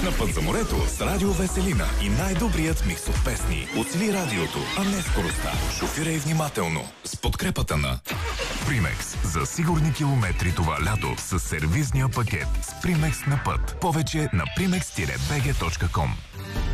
На път за морето с Радио Веселина и най-добрият микс от песни. Оцели радиото, а не скоростта. Шофирай внимателно. С подкрепата на Примекс. За сигурни километри това лято с сервизния пакет с Примекс на път. Повече на primex-bg.com.